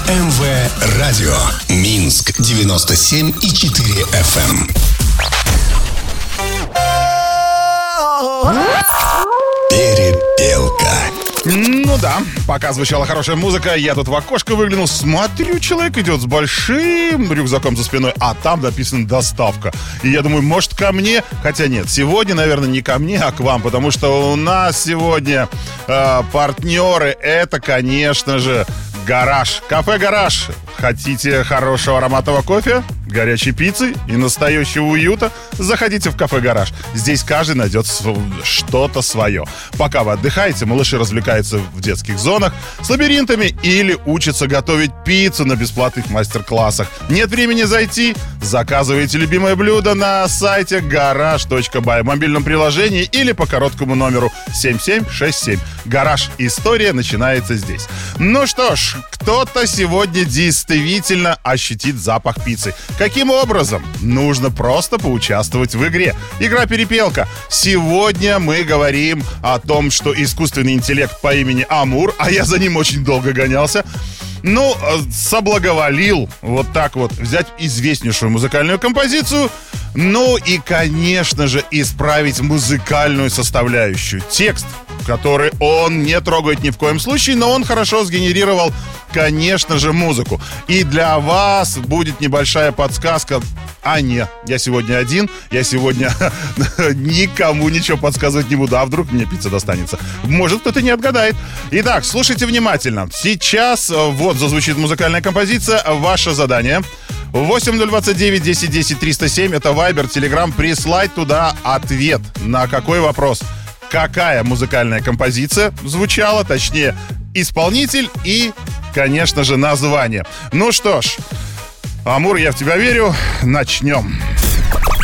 МВ Радио. Минск 97,4 FM. Перепелка. Ну да, пока звучала хорошая музыка, я тут в окошко выглянул, смотрю, человек идет с большим рюкзаком за спиной, а там написано «доставка». И я думаю, может, ко мне? Хотя нет, сегодня, наверное, не ко мне, а к вам, потому что у нас сегодня партнеры, это, конечно же, «Гараж». Кафе «Гараж». Хотите хорошего ароматного кофе, горячей пиццы и настоящего уюта? Заходите в кафе «Гараж». Здесь каждый найдет что-то свое. Пока вы отдыхаете, малыши развлекаются в детских зонах с лабиринтами или учатся готовить пиццу на бесплатных мастер-классах. Нет времени зайти? Заказывайте любимое блюдо на сайте garage.by, в мобильном приложении или по короткому номеру 7767. «Гараж». История начинается здесь. Ну что ж, кто-то сегодня действительно ощутит запах пиццы. Каким образом? Нужно просто поучаствовать в игре. Игра «Перепелка». Сегодня мы говорим о том, что искусственный интеллект по имени Амур, а я за ним очень долго гонялся, соблаговолил вот так вот взять известнейшую музыкальную композицию, и, конечно же, исправить музыкальную составляющую. Текст, который он не трогает ни в коем случае, но он хорошо сгенерировал, конечно же, музыку. И для вас будет небольшая подсказка. Нет, я сегодня один, я сегодня никому ничего подсказывать не буду, а вдруг мне пицца достанется. Может, кто-то не отгадает. Итак, слушайте внимательно. Сейчас вот зазвучит музыкальная композиция. Ваше задание: 8029 10 10 307. Это Viber, Telegram. Прислать туда ответ на какой вопрос. Какая музыкальная композиция звучала, точнее, исполнитель и, конечно же, название. Ну что ж, Амур, я в тебя верю. Начнем.